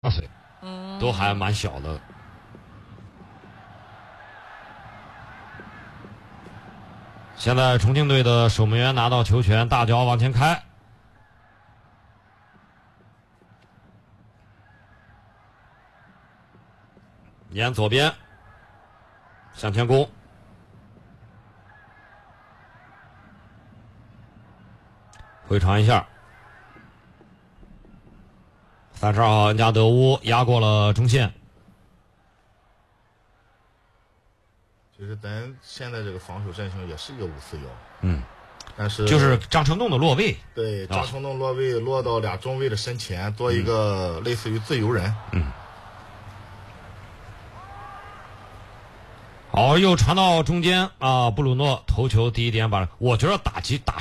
岁，都还蛮小的。现在重庆队的守门员拿到球权，大脚往前开，沿左边向前攻，回传一下。32号恩加德乌压过了中线。 其实咱现在这个防守阵型也是一个5-4-1，但是就是张成栋的落位， 对张成栋落位落到俩中卫的身前，做一个类似于自由人。 好，又传到中间啊，布鲁诺头球第一点我觉得打